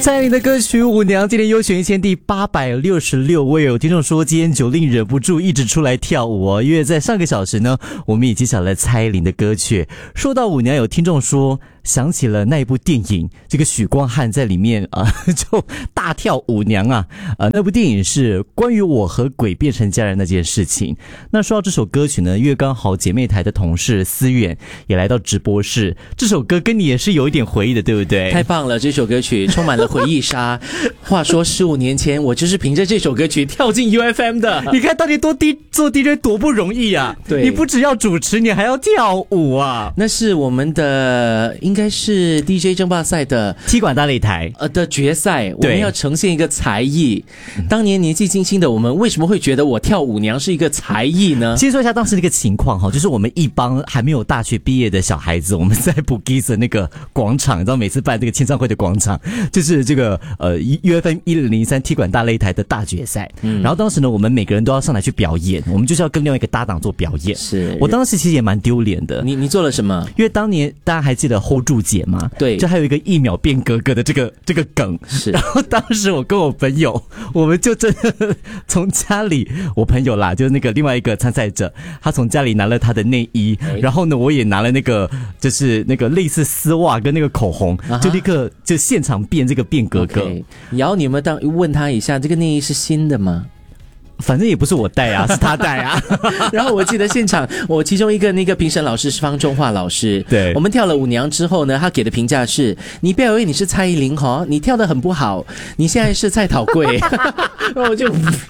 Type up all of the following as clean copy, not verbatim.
蔡依林的歌曲《舞娘》今天优选1000第866位，有听众说今天9令忍不住一直出来跳舞哦，因为在上个小时呢，我们也揭晓了蔡依林的歌曲。说到舞娘，有听众说想起了那一部电影，这个许光汉在里面就大跳舞娘啊，那部电影是关于我和鬼变成家人那件事情。那说到这首歌曲呢，因为刚好姐妹台的同事思远也来到直播室，这首歌跟你也是有一点回忆的，对不对？ 太棒了，这首歌曲充满了回忆杀。话说15年前，我就是凭着这首歌曲跳进 UFM 的。 你看到底做 DJ 多不容易啊！ 对， 你不只要主持，你还要跳舞啊！ 那是我们的应该是 DJ 争霸赛的踢馆大擂台的决赛，我们要呈现一个才艺。当年年纪轻轻的我们，为什么会觉得我跳舞娘是一个才艺呢？ 先说一下当时那个情况哈，就是我们一帮还没有大学毕业的小孩子，我们在布吉斯那个广场，你知道每次办这个签唱会的广场，就是这个UFM 1003踢馆大擂台的大决赛。然后当时呢，我们每个人都要上来去表演，我们就是要跟另外一个搭档做表演。 是我当时其实也蛮丢脸的。 你做了什么？ 因为当年大家还记得 hold 住姐吗？ 对， 就还有一个1秒变格格的这个梗。 是， 然后当时我跟我朋友，我们就真的从家里，我朋友啦，就是那个另外一个参赛者，他从家里拿了他的内衣，然后呢，我也拿了那个就是那个类似丝袜跟那个口红，就立刻就现场变这个变格格。 然后你有没有问他一下，这个内衣是新的吗？ 反正也不是我带啊，是他带啊。 然后我记得现场，我其中一个那个评审老师是方中华老师， 对， 我们跳了舞娘之后呢，他给的评价是：你不要以为你是蔡依林哈，你跳得很不好，你现在是蔡桃贵。我就，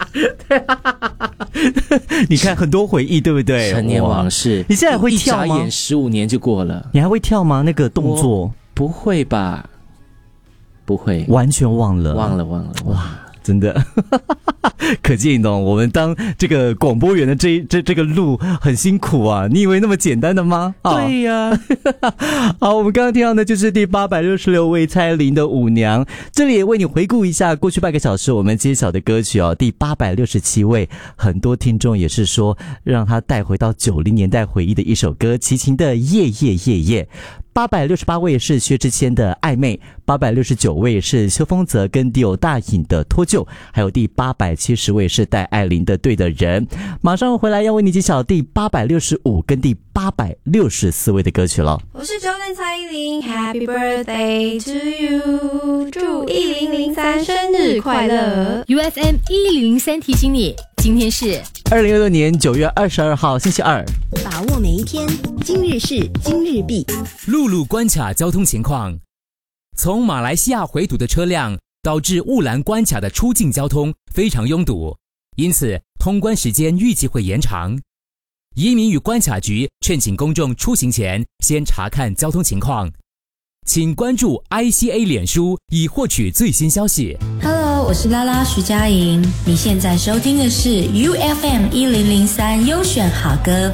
你看很多回忆，对不对？ 陈年往事， 你现在会跳吗？ 一眨眼15年就过了， 你还会跳吗？那个动作？ 不会吧？不会， 完全忘了， 忘了， 哇！真的，可见哦，我们当这个广播员的这个路很辛苦啊！你以为那么简单的吗？ 对呀。 好，我们刚刚听到的就是第866位蔡依林的舞娘。这里也为你回顾一下过去半个小时我们揭晓的歌曲哦。第867位，很多听众也是说让他带回到90年代回忆的一首歌，齐秦的《夜夜夜夜》。868位是薛之谦的暧昧，869位是邱锋泽跟迪欧大隐的脱臼，还有第870位是戴爱玲的对的人。马上回来要为你揭晓第865跟第864位的歌曲了。 我是9点蔡依林 ，Happy Birthday to you， 祝1003生日快乐。 UFM 1003提醒你，今天是 2066年9月22号星期二， 把握每一天，今日事今日毕。 陆路关卡交通情况，从马来西亚回堵的车辆导致雾兰关卡的出境交通非常拥堵，因此通关时间预计会延长。移民与关卡局劝请公众出行前先查看交通情况，请关注 ICA 脸书以获取最新消息。 Hello， 我是拉拉徐佳莹，你现在收听的是 UFM 1003优选好歌。